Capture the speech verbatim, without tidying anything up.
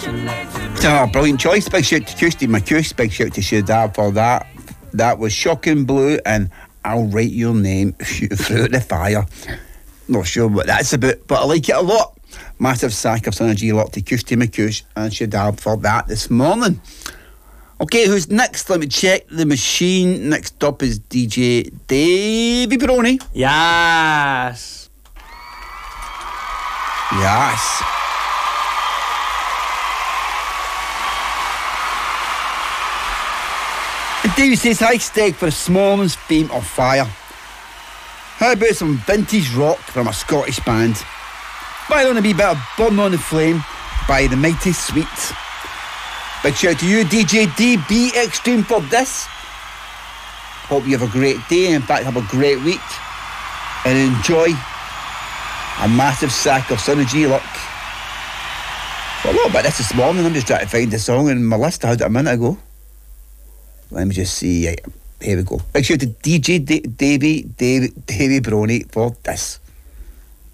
Oh, brilliant choice. Big shout to Kirsty McCush. Big shout to Shadab for that. That was Shocking Blue and I'll Write Your Name Through the Fire. Not sure what that's about, but I like it a lot. Massive sack of synergy lot to Kirsty McCush and Shadab for that this morning. Okay, who's next? Let me check the machine. Next up is D J Davy Brony. Yes. Yes. And Davy says, hi Steg, for this morning's Fame or Fire. How about some vintage rock from a Scottish band? By on a wee bit of Burn on the Flame by the Mighty Sweet. Big shout to you, D J D B Extreme, for this. Hope you have a great day. In fact, have a great week. And enjoy a massive sack of Synergy luck. Well, a lot about this this morning. I'm just trying to find the song in my list I had it a minute ago. Let me just see. Here we go. Big shout to D J D- Davy, Davy, Davy Brony for this.